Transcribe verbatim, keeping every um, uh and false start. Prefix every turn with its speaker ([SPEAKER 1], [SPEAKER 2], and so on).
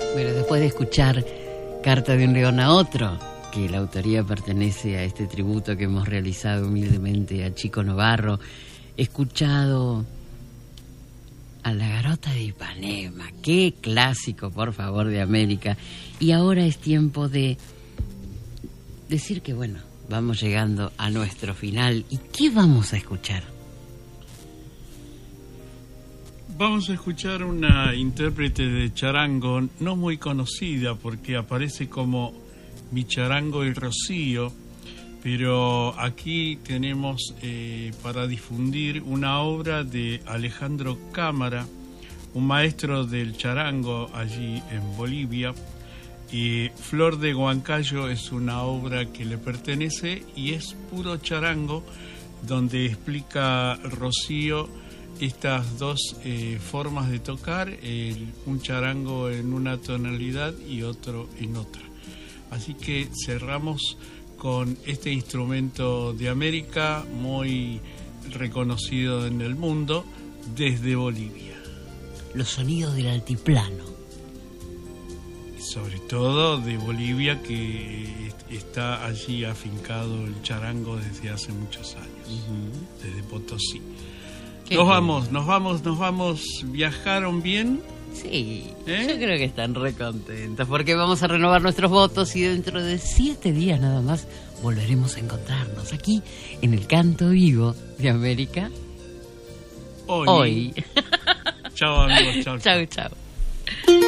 [SPEAKER 1] Bueno, después de escuchar Carta de un león a otro, que la autoría pertenece a este tributo que hemos realizado humildemente a Chico Novarro, he escuchado a La Garota de Ipanema, qué clásico, por favor, de América. Y ahora es tiempo de decir que, bueno, vamos llegando a nuestro final. ¿Y qué vamos a escuchar?
[SPEAKER 2] Vamos a escuchar una intérprete de charango no muy conocida porque aparece como Mi Charango y Rocío, pero aquí tenemos eh, para difundir una obra de Alejandro Cámara, un maestro del charango allí en Bolivia. Y Flor de Huancayo es una obra que le pertenece y es puro charango, donde explica Rocío estas dos eh, formas de tocar, el, un charango en una tonalidad y otro en otra. Así que cerramos con este instrumento de América muy reconocido en el mundo desde Bolivia.
[SPEAKER 1] Los sonidos del altiplano.
[SPEAKER 2] Sobre todo de Bolivia, que está allí afincado el charango desde hace muchos años, uh-huh. Desde Potosí. Qué nos bien. vamos, nos vamos, nos vamos. ¿Viajaron bien?
[SPEAKER 1] Sí, ¿Eh? Yo creo que están re contentos porque vamos a renovar nuestros votos y dentro de siete días nada más volveremos a encontrarnos aquí en el Canto Vivo de América.
[SPEAKER 2] Hoy.
[SPEAKER 1] Hoy.
[SPEAKER 2] Chao amigos, chao.
[SPEAKER 1] Chao, chao.